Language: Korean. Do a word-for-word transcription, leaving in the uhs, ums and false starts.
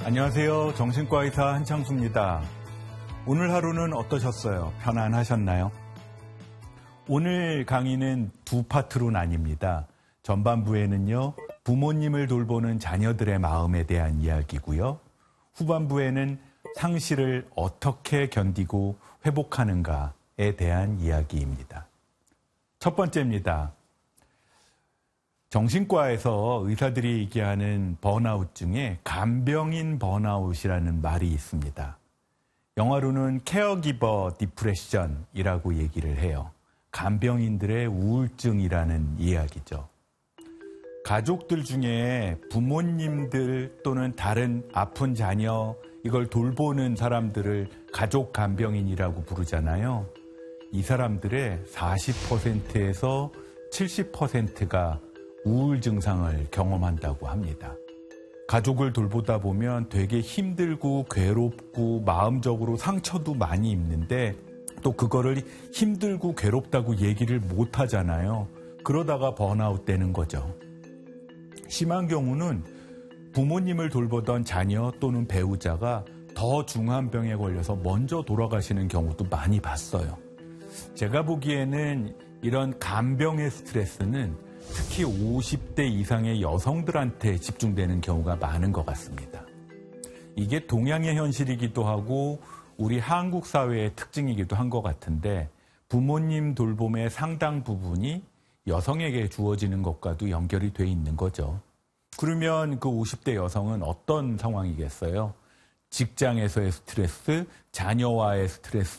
안녕하세요. 정신과 의사 한창수입니다. 오늘 하루는 어떠셨어요? 편안하셨나요? 오늘 강의는 두 파트로 나뉩니다. 전반부에는요, 부모님을 돌보는 자녀들의 마음에 대한 이야기고요. 후반부에는 상실을 어떻게 견디고 회복하는가에 대한 이야기입니다. 첫 번째입니다. 정신과에서 의사들이 얘기하는 번아웃 중에 간병인 번아웃이라는 말이 있습니다. 영어로는 케어기버 디프레션이라고 얘기를 해요. 간병인들의 우울증이라는 이야기죠. 가족들 중에 부모님들 또는 다른 아픈 자녀, 이걸 돌보는 사람들을 가족 간병인이라고 부르잖아요. 이 사람들의 사십 퍼센트에서 칠십 퍼센트가 우울 증상을 경험한다고 합니다. 가족을 돌보다 보면 되게 힘들고 괴롭고 마음적으로 상처도 많이 입는데 또 그거를 힘들고 괴롭다고 얘기를 못 하잖아요. 그러다가 번아웃 되는 거죠. 심한 경우는 부모님을 돌보던 자녀 또는 배우자가 더 중한 병에 걸려서 먼저 돌아가시는 경우도 많이 봤어요. 제가 보기에는 이런 간병의 스트레스는 특히 오십 대 이상의 여성들한테 집중되는 경우가 많은 것 같습니다. 이게 동양의 현실이기도 하고 우리 한국 사회의 특징이기도 한 것 같은데 부모님 돌봄의 상당 부분이 여성에게 주어지는 것과도 연결이 돼 있는 거죠. 그러면 그 오십 대 여성은 어떤 상황이겠어요? 직장에서의 스트레스, 자녀와의 스트레스,